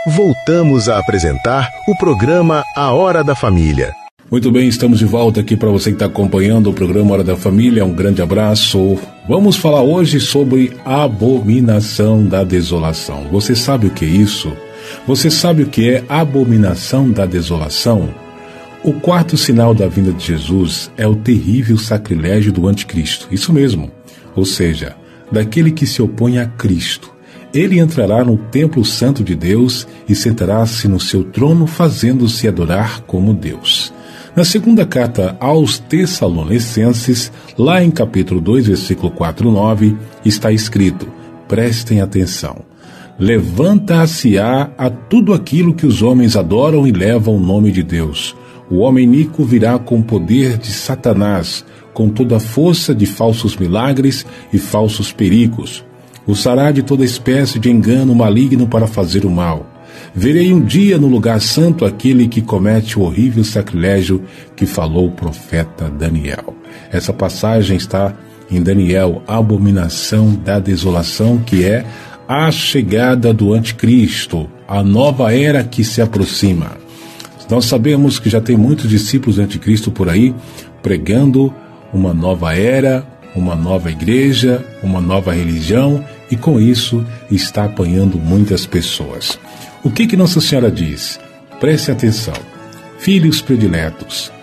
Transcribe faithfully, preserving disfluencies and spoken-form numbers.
Voltamos a apresentar o programa A Hora da Família. Muito bem, estamos de volta aqui para você que está acompanhando o programa Hora da Família. Um grande abraço. Vamos falar hoje sobre a abominação da desolação. Você sabe o que é isso? Você sabe o que é abominação da desolação? O quarto sinal da vinda de Jesus é o terrível sacrilégio do anticristo. Isso mesmo. Ou seja, daquele que se opõe a Cristo. Ele entrará no templo santo de Deus e sentará-se no seu trono, fazendo-se adorar como Deus. Na segunda carta aos Tessalonicenses, lá em capítulo dois, versículo quatro e nove, está escrito, prestem atenção, levanta-se-á a tudo aquilo que os homens adoram e levam o nome de Deus. O homem iníquo virá com o poder de Satanás, com toda a força de falsos milagres e falsos perigos. Usará de toda espécie de engano maligno para fazer o mal. Verei um dia no lugar santo aquele que comete o horrível sacrilégio que falou o profeta Daniel. Essa passagem está em Daniel, a abominação da desolação, que é a chegada do anticristo, a nova era que se aproxima. Nós sabemos que já tem muitos discípulos do anticristo por aí, pregando uma nova era, uma nova igreja, uma nova religião, e com isso está apanhando muitas pessoas. O que que Nossa Senhora diz? Preste atenção. Filhos prediletos,